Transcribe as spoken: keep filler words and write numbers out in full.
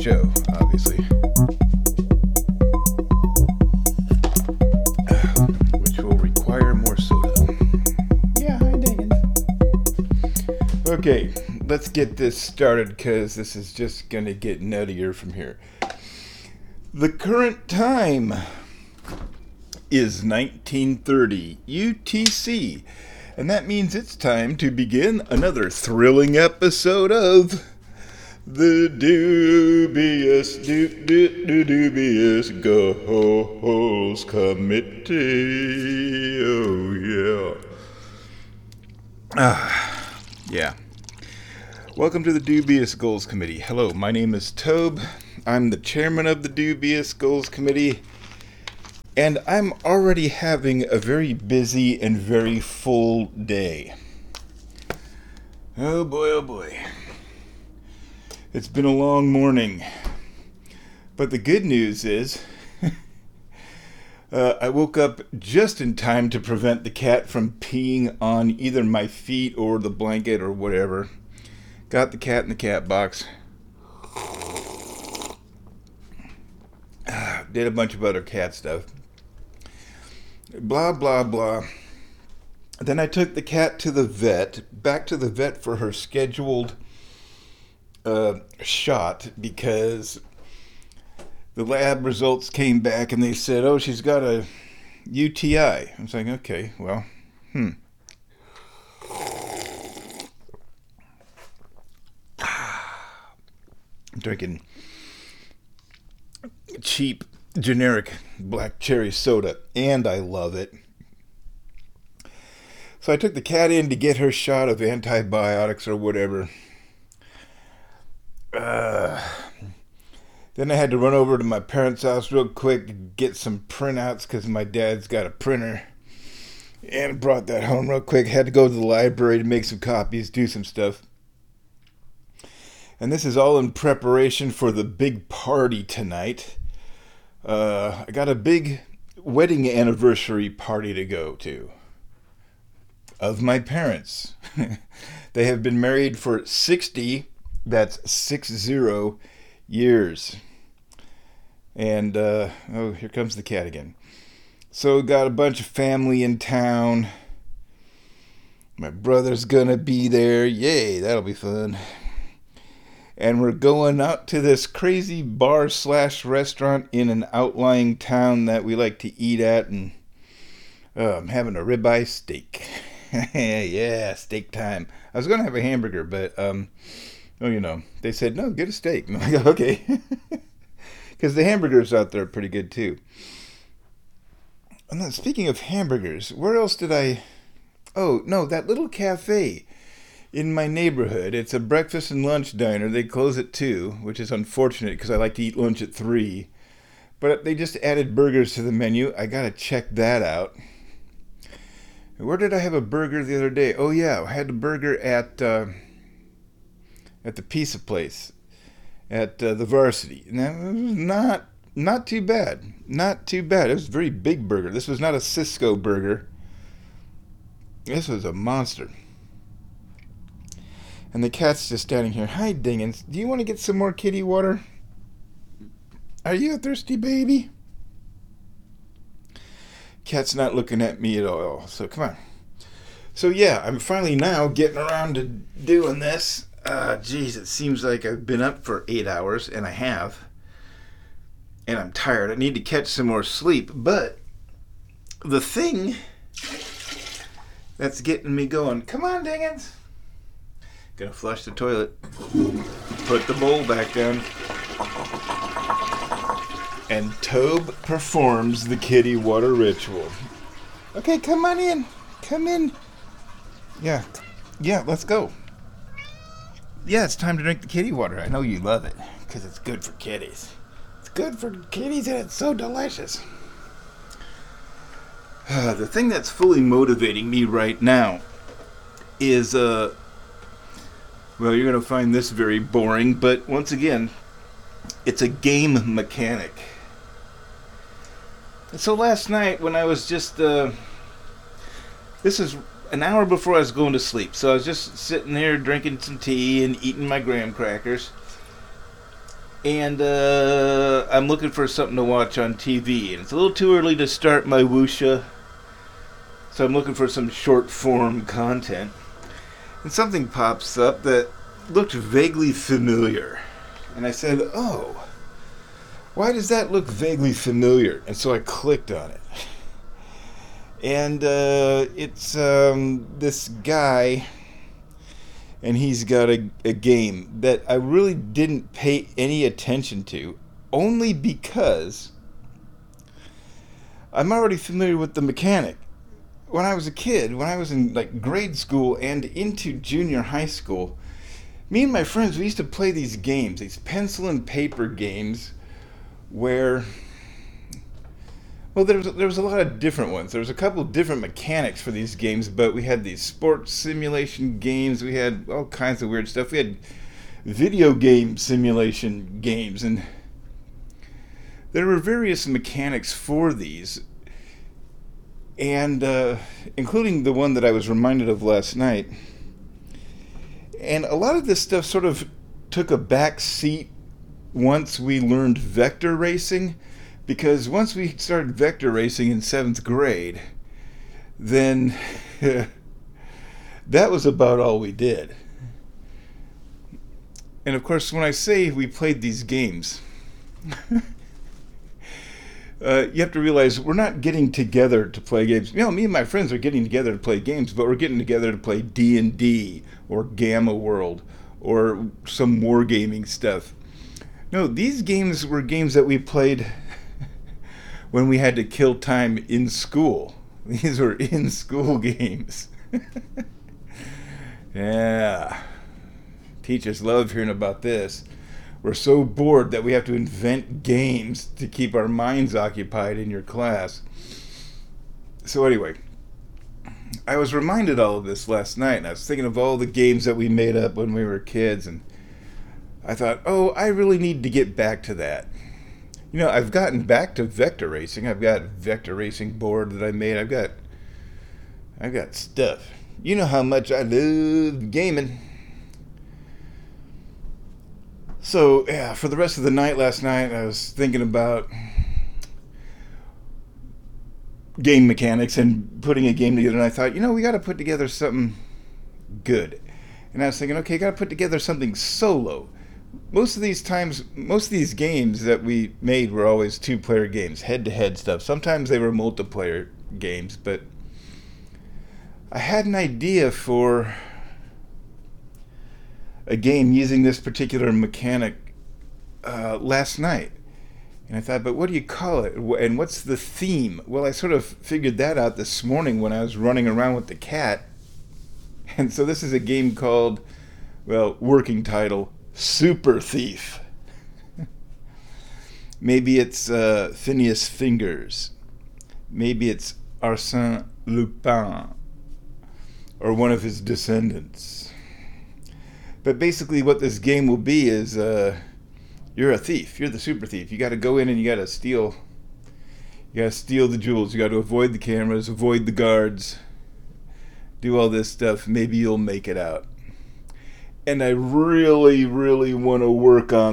show, obviously. Which will require more soda. Yeah, hi, Diggins. Okay, let's get this started because this is just going to get nuttier from here. The current time is nineteen thirty U T C, and that means it's time to begin another thrilling episode of the Dubious du, du, du, Dubious Goals Committee. Oh yeah. Ah, yeah. Welcome to the Dubious Goals Committee. Hello, my name is Tobe. I'm the chairman of the Dubious Goals Committee, and I'm already having a very busy and very full day. Oh boy, oh boy. It's been a long morning. But the good news is, uh, I woke up just in time to prevent the cat from peeing on either my feet or the blanket or whatever. Got the cat in the cat box. Did a bunch of other cat stuff. Blah, blah, blah. Then I took the cat to the vet, back to the vet for her scheduled uh, shot, because the lab results came back and they said, oh, she's got a U T I. I was like, okay, well, hmm. I'm drinking cheap, generic black cherry soda, and I love it. So I took the cat in to get her shot of antibiotics or whatever. Uh, then I had to run over to my parents' house real quick to get some printouts because my dad's got a printer. And brought that home real quick. Had to go to the library to make some copies, do some stuff. And this is all in preparation for the big party tonight. Uh, I got a big wedding anniversary party to go to. Of my parents. They have been married for sixty, that's six zero, years. And, uh, oh, here comes the cat again. So got a bunch of family in town. My brother's gonna be there. Yay, that'll be fun. And we're going out to this crazy bar slash restaurant in an outlying town that we like to eat at. And uh, I'm having a ribeye steak. Yeah, steak time. I was going to have a hamburger, but, um, oh, you know, they said, no, get a steak. And I go, okay. Because the hamburgers out there are pretty good, too. And then, speaking of hamburgers, where else did I... Oh, no, that little cafe in my neighborhood. It's a breakfast and lunch diner. They close at two, which is unfortunate because I like to eat lunch at three. But they just added burgers to the menu. I got to check that out. Where did I have a burger the other day? Oh, yeah, I had a burger at uh, at the pizza place at uh, the Varsity. Now, it was not, not too bad. Not too bad. It was a very big burger. This was not a Cisco burger. This was a monster. And the cat's just standing here. Hi, Dingens. Do you want to get some more kitty water? Are you a thirsty baby? Cat's not looking at me at all, so come on. So yeah, I'm finally now getting around to doing this. Uh, geez, it seems like I've been up for eight hours, and I have. And I'm tired. I need to catch some more sleep. But the thing that's getting me going, come on, Dingens. Gonna flush the toilet. Put the bowl back down. And Tobe performs the kitty water ritual. Okay, come on in. Come in. Yeah. Yeah, let's go. Yeah, it's time to drink the kitty water. I know you love it, because it's good for kitties. It's good for kitties, and it's so delicious. Uh, the thing that's fully motivating me right now is, uh, well, you're going to find this very boring, but once again, it's a game mechanic. So last night when I was just, uh, this is an hour before I was going to sleep. So I was just sitting there drinking some tea and eating my graham crackers. And uh, I'm looking for something to watch on T V. And it's a little too early to start my wuxia, so I'm looking for some short form content. And something pops up that looked vaguely familiar. And I said, oh, why does that look vaguely familiar? And so I clicked on it. And uh, it's um, this guy, and he's got a, a game that I really didn't pay any attention to, only because I'm already familiar with the mechanic. When I was a kid, when I was in like grade school and into junior high school, me and my friends, we used to play these games, these pencil and paper games, where, well, there was, there was a lot of different ones. There was a couple of different mechanics for these games, but we had these sports simulation games. We had all kinds of weird stuff. We had video game simulation games, and there were various mechanics for these, and uh, including the one that I was reminded of last night. And a lot of this stuff sort of took a back seat once we learned vector racing, because once we started vector racing in seventh grade, then that was about all we did. And of course, when I say we played these games, uh, you have to realize we're not getting together to play games. You know, me and my friends are getting together to play games, but we're getting together to play D and D or Gamma World or some wargaming stuff. No, these games were games that we played when we had to kill time in school. These were in-school games. Yeah. Teachers love hearing about this. We're so bored that we have to invent games to keep our minds occupied in your class. So anyway, I was reminded all of this last night, and I was thinking of all the games that we made up when we were kids, and I thought, oh, I really need to get back to that. You know, I've gotten back to vector racing. I've got a vector racing board that I made. I've got, I've got stuff. You know how much I love gaming. So, yeah, for the rest of the night last night, I was thinking about game mechanics and putting a game together, and I thought, you know, we got to put together something good. And I was thinking, okay, got to put together something solo. Most of these times, most of these games that we made were always two-player games, head-to-head stuff. Sometimes they were multiplayer games, but I had an idea for a game using this particular mechanic uh, last night. And I thought, but what do you call it? And what's the theme? Well, I sort of figured that out this morning when I was running around with the cat. And so this is a game called, well, working title, Super Thief. Maybe it's uh, Phineas Fingers. Maybe it's Arsène Lupin, or one of his descendants. But basically what this game will be is uh, you're a thief. You're the super thief. You got to go in and you got to steal. You got to steal the jewels. You got to avoid the cameras, avoid the guards, do all this stuff. Maybe you'll make it out. And I really, really want to work on